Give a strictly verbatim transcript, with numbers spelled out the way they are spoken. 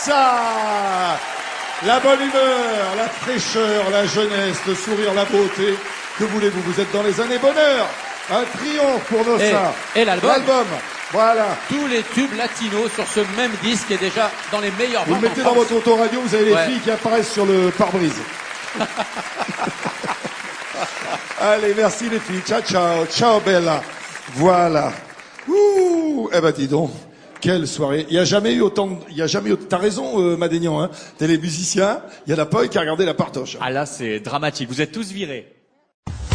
ça. La bonne humeur, la fraîcheur, la jeunesse, le sourire, la beauté. Que voulez-vous? Vous êtes dans les années bonheur. Un triomphe pour Nossa. Et, et l'album. L'album. Voilà. Tous les tubes latinos sur ce même disque est déjà dans les meilleurs Vous ventes le mettez en dans France. votre autoradio, vous avez les Ouais. filles qui apparaissent sur le pare-brise. Allez, merci les filles. Ciao, ciao. Ciao, Bella. Voilà. Ouh. Eh ben, dis donc. Quelle soirée. Il y a jamais eu autant, de- il y a jamais eu, t'as raison, euh, Madénian, hein. T'es les musiciens. Il y en a pas eu qui a regardé la partoche. Ah là, c'est dramatique. Vous êtes tous virés.